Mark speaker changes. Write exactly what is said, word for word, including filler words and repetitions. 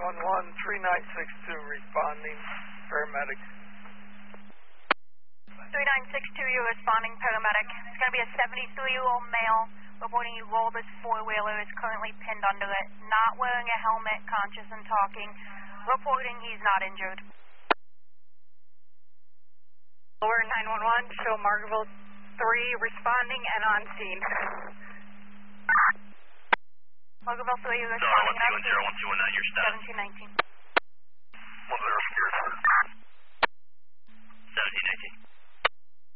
Speaker 1: one one, three nine six two responding, paramedic.
Speaker 2: three nine six two, you responding, paramedic. It's going to be a seventy-three-year-old male reporting he rolled his four-wheeler, is currently pinned under it, not wearing a helmet, conscious and talking, reporting he's not injured.
Speaker 3: Lower nine one one, show Margaretville three responding and on scene.
Speaker 2: Margaretville three, you
Speaker 4: Zero
Speaker 2: responding
Speaker 4: one two
Speaker 2: and on
Speaker 4: and zero one two one nine, your status.
Speaker 2: seventeen nineteen.
Speaker 4: One zero.